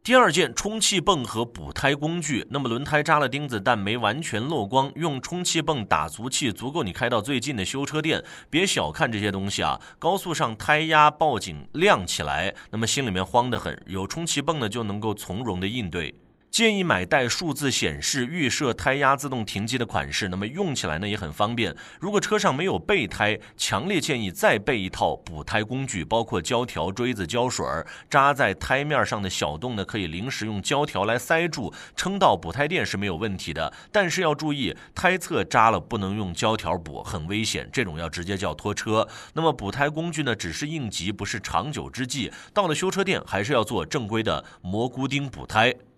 第二件，充气泵和补胎工具。那么轮胎扎了钉子，但没完全漏光，用充气泵打足气，足够你开到最近的修车店。别小看这些东西啊，高速上胎压报警亮起来，那么心里面慌得很。有充气泵呢，就能够从容的应对。建议买带数字显示预设胎压自动停机的款式，那么用起来呢也很方便。如果车上没有备胎，强烈建议再备一套补胎工具，包括胶条、锥子、胶水，扎在胎面上的小洞呢可以临时用胶条来塞住，撑到补胎店是没有问题的。但是要注意，胎侧扎了不能用胶条补，很危险，这种要直接叫拖车。那么补胎工具呢只是应急，不是长久之计，到了修车店还是要做正规的蘑菇钉补胎。